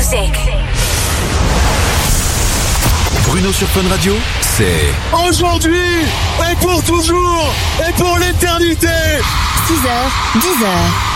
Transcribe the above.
Bruno sur Fun Radio, c'est aujourd'hui et pour toujours et pour l'éternité. 6h, 10h.